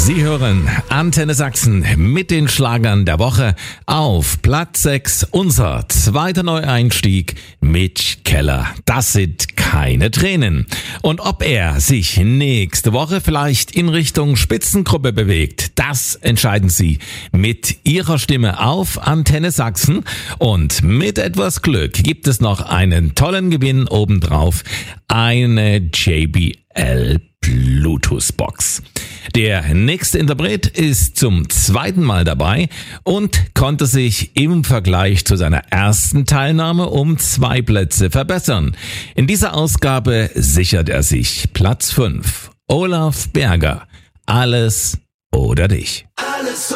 Sie hören Antenne Sachsen mit den Schlagern der Woche. Auf Platz 6 unser zweiter Neueinstieg, Mitch Keller. Das sind keine Tränen. Und ob er sich nächste Woche vielleicht in Richtung Spitzengruppe bewegt, das entscheiden Sie mit Ihrer Stimme auf Antenne Sachsen. Und mit etwas Glück gibt es noch einen tollen Gewinn obendrauf, eine JBL Bluetooth-Box. Der nächste Interpret ist zum zweiten Mal dabei und konnte sich im Vergleich zu seiner ersten Teilnahme um 2 Plätze verbessern. In dieser Ausgabe sichert er sich Platz 5. Olaf Berger, Alles oder dich.